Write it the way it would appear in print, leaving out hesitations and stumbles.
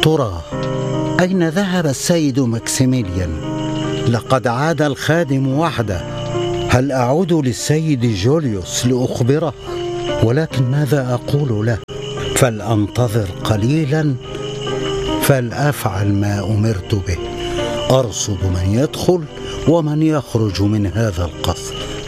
ترى أين ذهب السيد ماكسيميليان؟ لقد عاد الخادم وحده. هل أعود للسيد جوليوس لأخبره؟ ولكن ماذا أقول له؟ فلأنتظر قليلا، فلأفعل ما أمرت به. أرصد من يدخل ومن يخرج من هذا القصر.